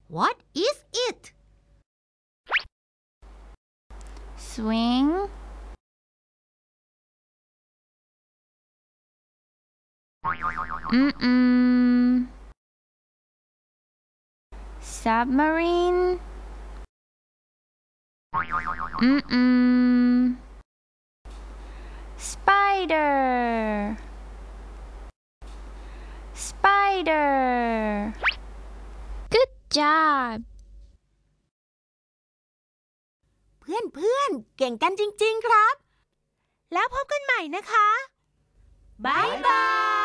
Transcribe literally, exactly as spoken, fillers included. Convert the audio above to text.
What is it? Swing. Mm-mm. Submarine. Mm-mm. Spider. Spider. Good job. เพื่อนๆเก่งกันจริงๆครับแล้วพบกันใหม่นะคะบ๊ายบาย